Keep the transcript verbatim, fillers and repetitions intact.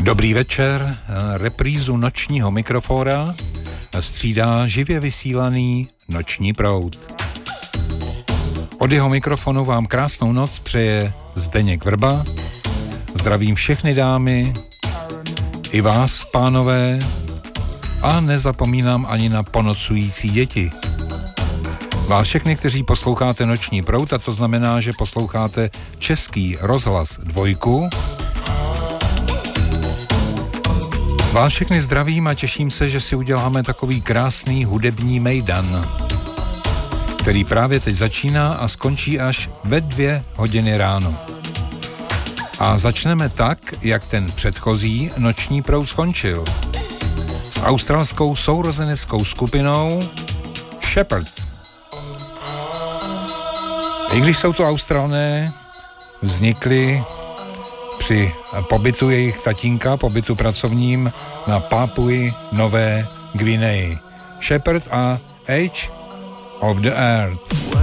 Dobrý večer, reprízu nočního mikrofóra střídá živě vysílaný Noční proud. Od jeho mikrofonu vám krásnou noc přeje Zdeněk Vrba. Zdravím všechny dámy, i vás, pánové, a nezapomínám ani na ponocující děti. Vás všechny, kteří posloucháte Noční proud, a to znamená, že posloucháte Český rozhlas dvojku. Vás všechny zdravím a těším se, že si uděláme takový krásný hudební mejdan, který právě teď začíná a skončí až ve dvě hodiny ráno. A začneme tak, jak ten předchozí Noční proud skončil. S australskou sourozeneckou skupinou Shepherd. I když jsou to Australané, vznikli při pobytu jejich tatínka, pobytu pracovním na Papui Nové Gvineji. Shepherd a Age of the Earth.